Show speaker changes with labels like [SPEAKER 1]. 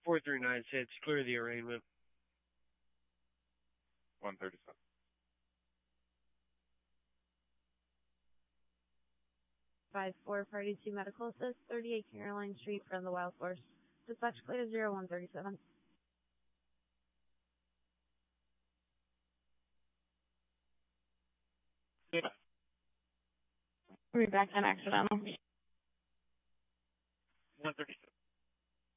[SPEAKER 1] 439-6, clear the arraignment.
[SPEAKER 2] 137.
[SPEAKER 3] Five four party to medical assist, 38 Caroline Street from the Wild Horse. Dispatch clear 0137.
[SPEAKER 2] Yeah.
[SPEAKER 3] We'll be back on accidental.
[SPEAKER 2] 137.